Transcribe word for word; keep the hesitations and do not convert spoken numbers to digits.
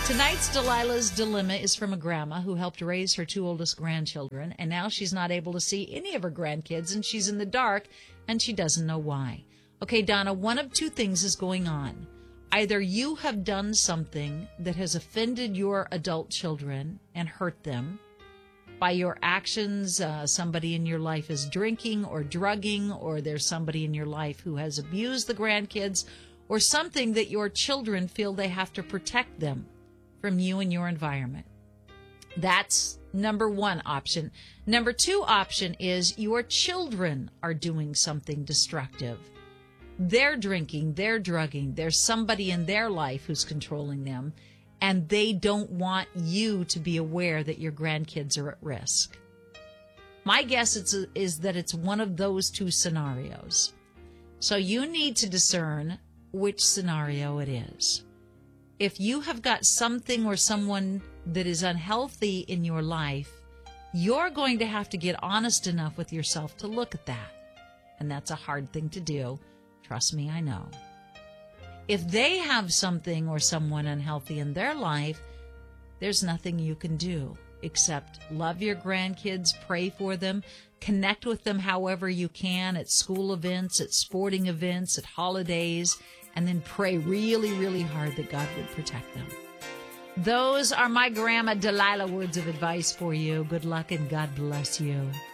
Tonight's Delilah's Dilemma is from a grandma who helped raise her two oldest grandchildren, and now she's not able to see any of her grandkids, and she's in the dark, and she doesn't know why. Okay, Donna, one of two things is going on. Either you have done something that has offended your adult children and hurt them. By your actions, uh, somebody in your life is drinking or drugging, or there's somebody in your life who has abused the grandkids, or something that your children feel they have to protect them from you and your environment. That's number one option. Number two option is your children are doing something destructive. They're drinking, they're drugging, there's somebody in their life who's controlling them, and they don't want you to be aware that your grandkids are at risk. My guess is, is that it's one of those two scenarios. So you need to discern which scenario it is. If you have got something or someone that is unhealthy in your life, you're going to have to get honest enough with yourself to look at that. And that's a hard thing to do. Trust me, I know. If they have something or someone unhealthy in their life, there's nothing you can do except love your grandkids, pray for them, connect with them however you can at school events, at sporting events, at holidays, and then pray really, really hard that God would protect them. Those are my Grandma Delilah words of advice for you. Good luck and God bless you.